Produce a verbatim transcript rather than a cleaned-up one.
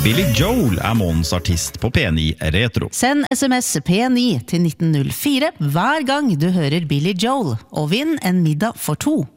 Billy Joel er månens artist på P ni Retro. Send sms P ni til nitten null fire hver gang du hører Billy Joel, og vinn en middag for to.